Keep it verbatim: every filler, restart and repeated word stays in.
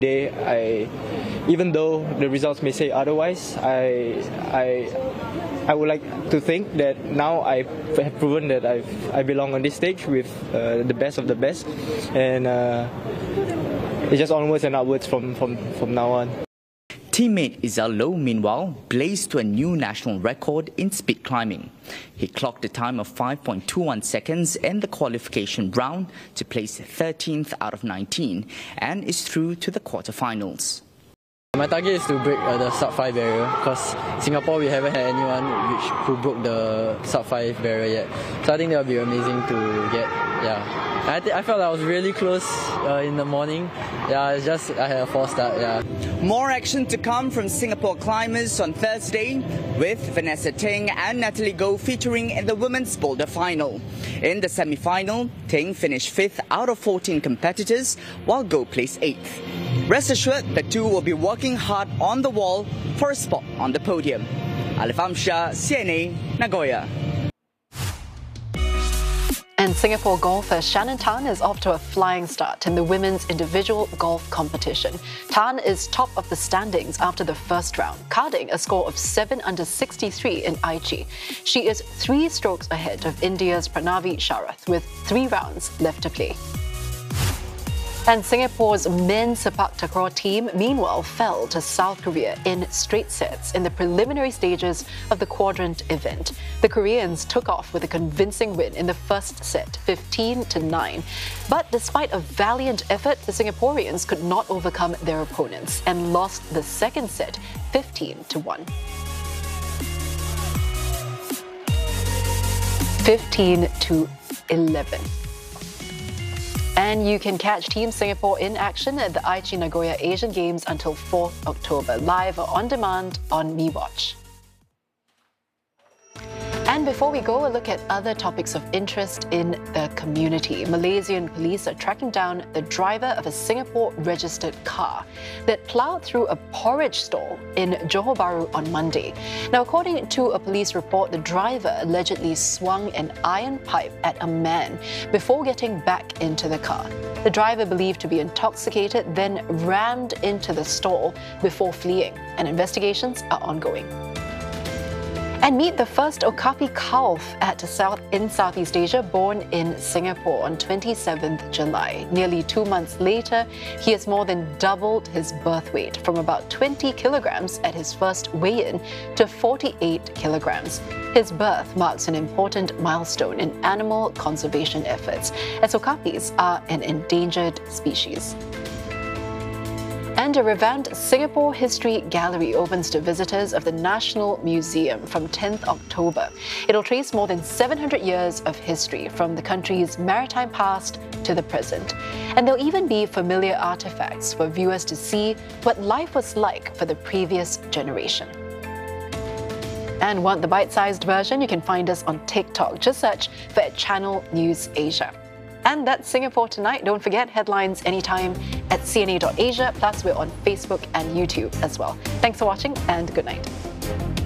Today, I, even though the results may say otherwise, I, I, I would like to think that now I have proven that I I belong on this stage with uh, the best of the best, and uh, it's just onwards and upwards from from from now on. Teammate Izal Loh, meanwhile, blazed to a new national record in speed climbing. He clocked a time of five point two one seconds in the qualification round to place thirteenth out of nineteen and is through to the quarterfinals. My target is to break uh, the sub five barrier, because Singapore we haven't had anyone which who broke the sub five barrier yet. So I think that would be amazing to get. Yeah. I, th I felt I was really close uh, in the morning. Yeah, it's just I had a false start. Yeah. More action to come from Singapore climbers on Thursday, with Vanessa Ting and Natalie Goh featuring in the women's boulder final. In the semi-final, Ting finished fifth out of fourteen competitors, while Goh placed eighth. Rest assured, the two will be working hard on the wall for a spot on the podium. Alif Amshah, C N A, Nagoya. And Singapore golfer Shannon Tan is off to a flying start in the women's individual golf competition. Tan is top of the standings after the first round, carding a score of seven under sixty-three in Aichi. She is three strokes ahead of India's Pranavi Sharath with three rounds left to play. And Singapore's men's sepak takraw team, meanwhile, fell to South Korea in straight sets in the preliminary stages of the quadrant event. The Koreans took off with a convincing win in the first set, fifteen to nine. But despite a valiant effort, the Singaporeans could not overcome their opponents and lost the second set, fifteen to one. fifteen to eleven. And you can catch Team Singapore in action at the Aichi Nagoya Asian Games until fourth October, live or on demand on MeWatch. And before we go, a look at other topics of interest in the community. Malaysian police are tracking down the driver of a Singapore-registered car that ploughed through a porridge stall in Johor Bahru on Monday. Now, according to a police report, the driver allegedly swung an iron pipe at a man before getting back into the car. The driver, believed to be intoxicated, then rammed into the stall before fleeing, and investigations are ongoing. And meet the first Okapi calf at South in Southeast Asia, born in Singapore on twenty-seventh July. Nearly two months later, he has more than doubled his birth weight from about twenty kilograms at his first weigh-in to forty-eight kilograms. His birth marks an important milestone in animal conservation efforts, as okapis are an endangered species. And a revamped Singapore History Gallery opens to visitors of the National Museum from tenth October. It'll trace more than seven hundred years of history from the country's maritime past to the present. And there'll even be familiar artifacts for viewers to see what life was like for the previous generation. And want the bite-sized version? You can find us on TikTok. Just search for Channel News Asia. And that's Singapore Tonight. Don't forget, headlines anytime at C N A dot Asia. Plus, we're on Facebook and YouTube as well. Thanks for watching and good night.